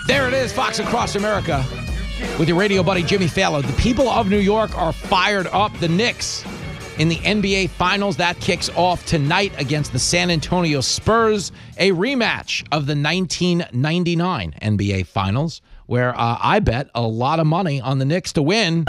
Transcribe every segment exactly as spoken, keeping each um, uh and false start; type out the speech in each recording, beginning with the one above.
There it is, Fox Across America, with your radio buddy Jimmy Fallon. The people of New York are fired up. The Knicks in the N B A Finals. That kicks off tonight against the San Antonio Spurs, a rematch of the nineteen ninety-nine N B A Finals, where uh, I bet a lot of money on the Knicks to win.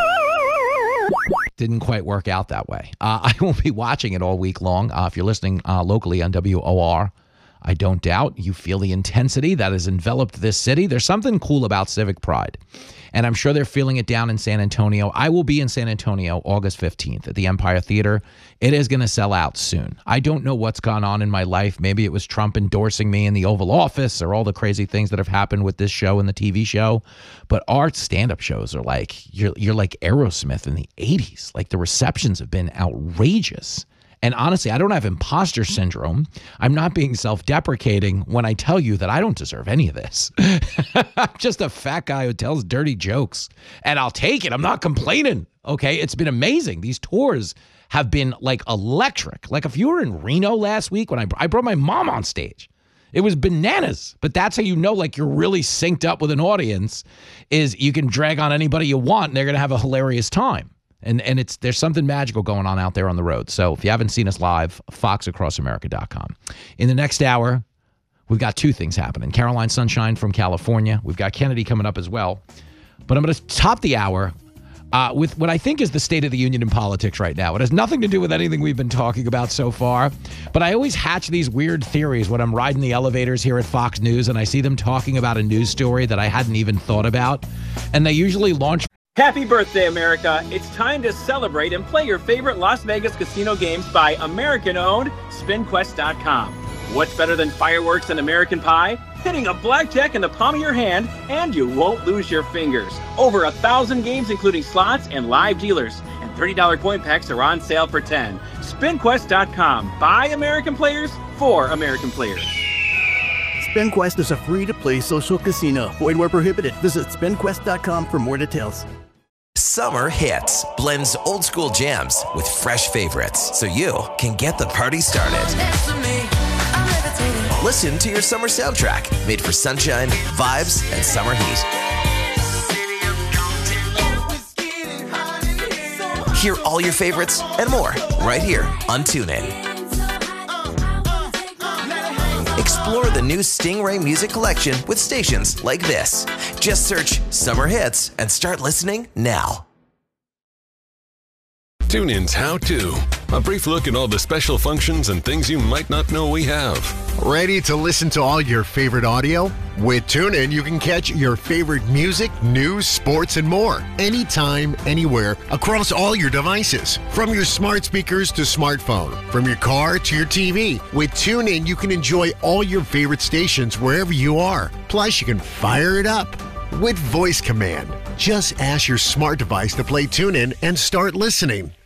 Didn't quite work out that way. Uh, I will be watching it all week long. Uh, if you're listening uh, locally on W O R, I don't doubt you feel the intensity that has enveloped this city. There's something cool about civic pride, and I'm sure they're feeling it down in San Antonio. I will be in San Antonio August fifteenth at the Empire Theater. It is going to sell out soon. I don't know what's gone on in my life. Maybe it was Trump endorsing me in the Oval Office or all the crazy things that have happened with this show and the T V show. But our stand-up shows are like, you're, you're like Aerosmith in the eighties. Like, the receptions have been outrageous. And honestly, I don't have imposter syndrome. I'm not being self-deprecating when I tell you that I don't deserve any of this. I'm just a fat guy who tells dirty jokes, and I'll take it. I'm not complaining, okay? It's been amazing. These tours have been, like, electric. Like, if you were in Reno last week when I, I brought my mom on stage, it was bananas. But that's how you know, like, you're really synced up with an audience, is you can drag on anybody you want, and they're going to have a hilarious time. And and it's there's something magical going on out there on the road. So if you haven't seen us live, fox across america dot com. In the next hour, we've got two things happening. Caroline Sunshine from California. We've got Kennedy coming up as well. But I'm going to top the hour uh, with what I think is the state of the union in politics right now. It has nothing to do with anything we've been talking about so far. But I always hatch these weird theories when I'm riding the elevators here at Fox News and I see them talking about a news story that I hadn't even thought about. And they usually launch... Happy birthday, America. It's time to celebrate and play your favorite Las Vegas casino games by American-owned spin quest dot com. What's better than fireworks and American pie? Hitting a blackjack in the palm of your hand, and you won't lose your fingers. Over a thousand games, including slots and live dealers. And thirty dollars coin packs are on sale for ten dollars. spin quest dot com. By American players, for American players. SpinQuest is a free-to-play social casino. Void where prohibited. Visit spin quest dot com for more details. Summer Hits blends old school jams with fresh favorites so you can get the party started. Listen to your summer soundtrack made for sunshine, vibes, and summer heat. Hear all your favorites and more right here on TuneIn. Explore the new Stingray music collection with stations like this. Just search Summer Hits and start listening now. TuneIn's How To. A brief look at all the special functions and things you might not know we have. Ready to listen to all your favorite audio? With TuneIn, you can catch your favorite music, news, sports, and more. Anytime, anywhere, across all your devices. From your smart speakers to smartphone. From your car to your T V. With TuneIn, you can enjoy all your favorite stations wherever you are. Plus, you can fire it up with voice command. Just ask your smart device to play TuneIn and start listening.